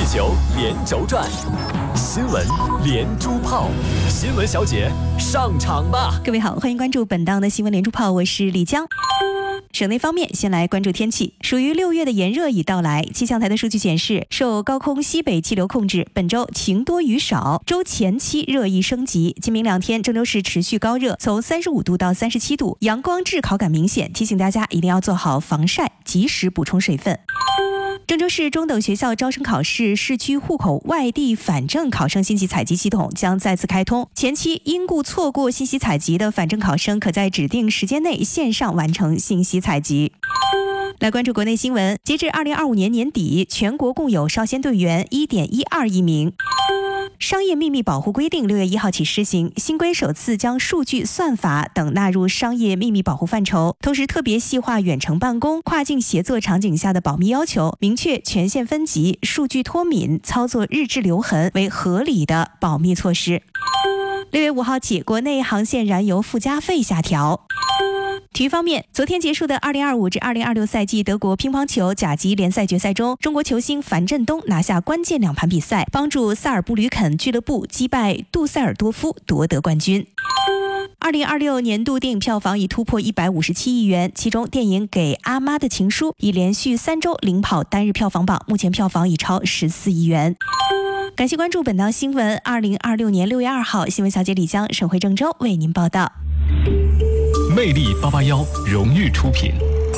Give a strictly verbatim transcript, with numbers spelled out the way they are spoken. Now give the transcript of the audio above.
球连轴转，新闻连珠炮，新闻小姐上场吧！ 各位好，欢迎关注本档的新闻连珠炮，我是李江。省内方面，先来关注天气。属于六月的炎热已到来，气象台的数据显示，受高空西北气流控制，本周晴多雨少，周前期热意升级。今明两天郑州市持续高热，从三十五度到三十七度，阳光炙烤感明显，提醒大家一定要做好防晒，及时补充水分。郑州市中等学校招生考试市区户口外地返正考生信息采集系统将再次开通，前期因故错过信息采集的返正考生，可在指定时间内线上完成信息采集。来关注国内新闻，截至二零二五年年底，全国共有少先队员 一点一二亿名。商业秘密保护规定六月一号起施行，新规首次将数据、算法等纳入商业秘密保护范畴，同时特别细化远程办公、跨境协作场景下的保密要求，明确权限分级、数据脱敏、操作日志留痕为合理的保密措施。六月五号起，国内航线燃油附加费下调。体育方面，昨天结束的二零二五至二零二六赛季德国乒乓球甲级联赛决赛中，中国球星樊振东拿下关键两盘比赛，帮助萨尔布吕肯俱乐部击败杜塞尔多夫夺得冠军。二零二六年度电影票房已突破一百五十七亿元，其中电影《给阿妈的情书》已连续三周领跑单日票房榜，目前票房已超十四亿元。感谢关注本档新闻。二零二六年六月二号，新闻小姐李江、沈慧郑州为您报道。 魅力八八幺荣誉出品。